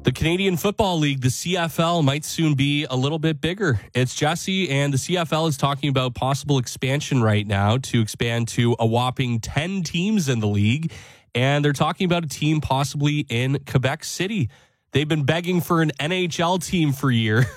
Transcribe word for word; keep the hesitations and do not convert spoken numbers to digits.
The Canadian Football League, the C F L, might soon be a little bit bigger. It's Jesse, and the C F L is talking about possible expansion right now to expand to a whopping ten teams in the league. And they're talking about a team possibly in Quebec City. They've been begging for an N H L team for years.